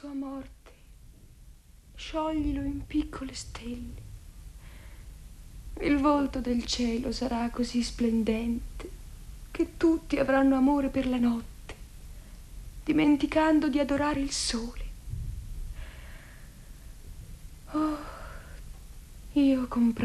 sua morte, scioglilo in piccole stelle. Il volto del cielo sarà così splendente che tutti avranno amore per la notte, dimenticando di adorare il sole. Oh, io comprendo